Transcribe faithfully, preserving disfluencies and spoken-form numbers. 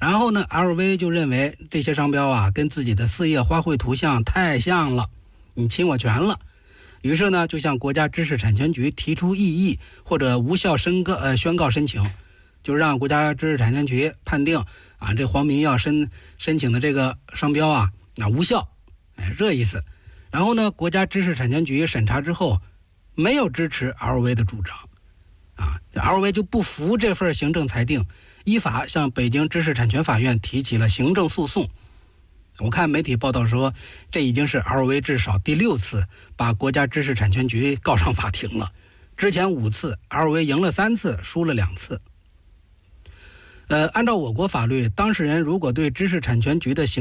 然后呢 L V 就认为这些商标啊跟自己的四叶花卉图像太像了，你侵我权了，于是呢就向国家知识产权局提出异议或者无效申告呃宣告申请，就让国家知识产权局判定啊这黄明耀申申请的这个商标啊那无效，哎这意思。然后呢国家知识产权局审查之后没有支持 L V 的主张啊 ，L V 就不服这份行政裁定，依法向北京知识产权法院提起了行政诉讼。我看媒体报道说，这已经是 L V 至少第六次把国家知识产权局告上法庭了。之前五次 L V 赢了三次，输了两次。呃，按照我国法律，当事人如果对知识产权局的行